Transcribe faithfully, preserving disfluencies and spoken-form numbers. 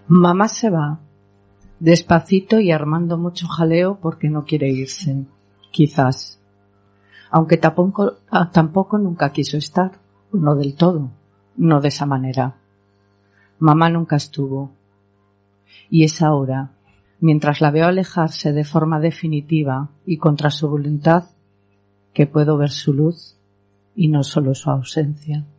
Mamá se va, despacito y armando mucho jaleo porque no quiere irse, quizás. Aunque tampoco, tampoco nunca quiso estar, no del todo, no de esa manera. Mamá nunca estuvo. Y es ahora, mientras la veo alejarse de forma definitiva y contra su voluntad, que puedo ver su luz y no solo su ausencia.